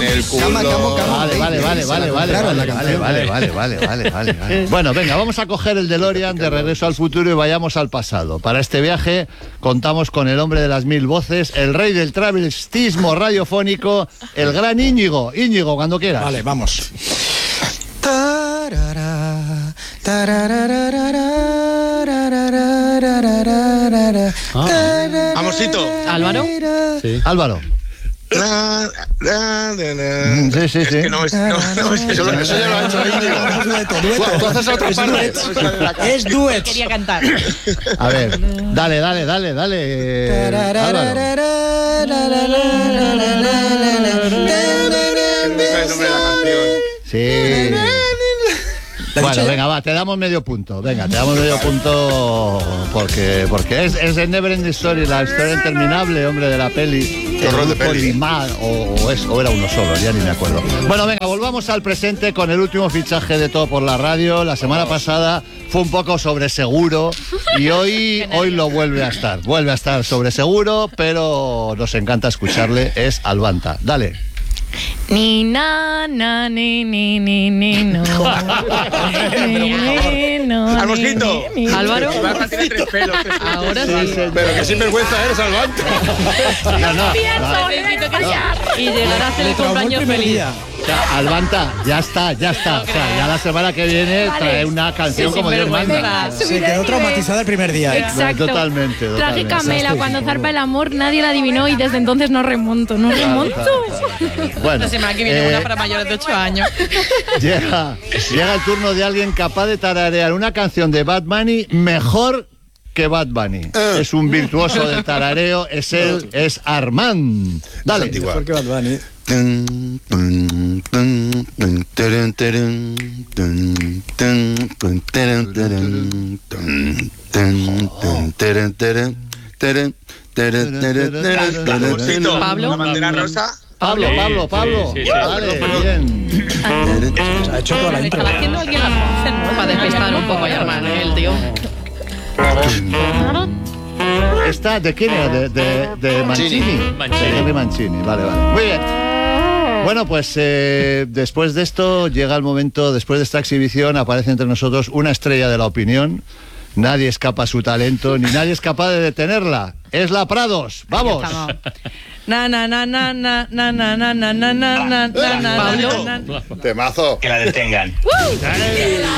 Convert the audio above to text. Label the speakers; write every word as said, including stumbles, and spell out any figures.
Speaker 1: el culo.
Speaker 2: Cama, cama, cama.
Speaker 3: Vale, vale, vale, vale, vale, vale, vale, vale, vale, vale, vale, vale, vale. Bueno, venga, vamos a coger el DeLorean de Regreso al Futuro y vayamos al pasado. Para este viaje contamos con el hombre de las mil voces, el rey del travestismo radiofónico, el gran Íñigo. Íñigo, cuando quieras.
Speaker 2: Vale, vamos.
Speaker 1: Amorcito.
Speaker 4: Álvaro.
Speaker 3: Sí. Álvaro.
Speaker 1: Sí,
Speaker 3: sí, sí.
Speaker 1: Es que no es. No, no, es que eso, eso ya lo ha hecho Íñigo.
Speaker 2: Dueto, dueto.
Speaker 1: Tú haces otra parte.
Speaker 2: Es duet.
Speaker 4: Quería cantar.
Speaker 3: A ver, dale, dale, dale, dale. eh, Álvaro.
Speaker 1: El nombre de la canción.
Speaker 3: Sí. Bueno, venga, va, te damos medio punto. Venga, te damos medio punto porque porque es, es el Never Ending Story, la historia interminable, hombre, de la peli.
Speaker 1: Qué horror de peli.
Speaker 3: Polimar, o, o, es, o era uno solo, ya ni me acuerdo. Bueno, venga, volvamos al presente con el último fichaje de Todo por la Radio. La semana pasada fue un poco sobre seguro y hoy, hoy lo vuelve a estar. Vuelve a estar sobre seguro, pero nos encanta escucharle. Es Albanta. Dale.
Speaker 5: Ni na na ni ni ni ni no. Ni, ni, no,
Speaker 1: Al mosquito.
Speaker 5: ni, ni.
Speaker 4: Álvaro.
Speaker 1: Albanta tiene tres pelos.
Speaker 4: Ahora sí.
Speaker 1: Pero que sinvergüenza eres, Albanta.
Speaker 3: No, no,
Speaker 5: Necesito callar.
Speaker 4: Y llegar a hacer el cumpleaños feliz.
Speaker 3: O sea, Albanta, ya está, ya está. O sea, ya la semana que viene trae una canción
Speaker 4: Sí,
Speaker 3: como Dios
Speaker 4: sinvergüenza.
Speaker 3: manda.
Speaker 2: Se quedó traumatizada el primer día. ¿eh?
Speaker 5: Exacto.
Speaker 3: Totalmente, totalmente.
Speaker 5: Traje Camela,
Speaker 2: Estoy
Speaker 5: cuando
Speaker 2: seguro.
Speaker 5: zarpa el amor nadie la adivinó y desde entonces no remonto, no remonto.
Speaker 3: Bueno,
Speaker 4: La semana que viene
Speaker 3: eh,
Speaker 4: una para mayores de ocho años.
Speaker 3: llega, llega el turno de alguien capaz de tararear una canción de Bad Bunny mejor que Bad Bunny. Es un virtuoso del tarareo, es él, es Armand. Dale.
Speaker 1: Antigua.
Speaker 2: ¿Por qué Bad Bunny?
Speaker 1: Amorcito.
Speaker 4: Pablo.
Speaker 1: La bandera rosa.
Speaker 3: Pablo, Pablo, Pablo.
Speaker 6: sí, sí, sí.
Speaker 3: Dale, bien.
Speaker 2: Ha hecho toda la intro.
Speaker 4: Estaba haciendo alguien las voces, ¿no? Para despistar un poco a Armand, ¿eh? El tío.
Speaker 3: ¿Esta de quién era? De, de, de Mancini.
Speaker 6: Mancini.
Speaker 3: De Henry Mancini, vale, vale. Muy bien. Bueno, pues eh, después de esto llega el momento, después de esta exhibición aparece entre nosotros una estrella de la opinión. Nadie escapa a su talento, ni nadie es capaz de detenerla. Es la Prados. ¡Vamos!
Speaker 4: Na na na na na na na na na na na na na. Pablo.
Speaker 1: Temazo.
Speaker 7: Que la detengan.